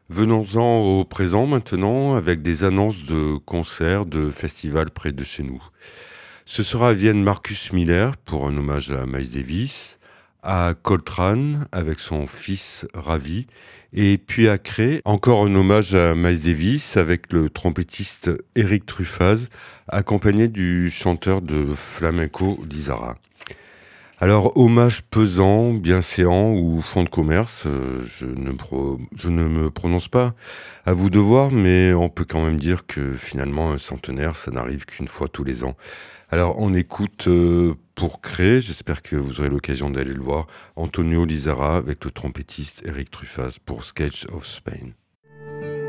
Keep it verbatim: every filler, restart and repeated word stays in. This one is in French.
Venons-en au présent maintenant avec des annonces de concerts, de festivals près de chez nous. Ce sera à Vienne Marcus Miller pour un hommage à Miles Davis, à Coltrane avec son fils Ravi, et puis à Cré, encore un hommage à Miles Davis avec le trompettiste Eric Truffaz, accompagné du chanteur de flamenco Lizara. Alors, hommage pesant, bienséant ou fonds de commerce, euh, je, ne pro- je ne me prononce pas. À vous de voir, mais on peut quand même dire que finalement, un centenaire, ça n'arrive qu'une fois tous les ans. Alors, on écoute euh, pour créer, j'espère que vous aurez l'occasion d'aller le voir, Antonio Lizara avec le trompettiste Eric Truffaz pour Sketch of Spain.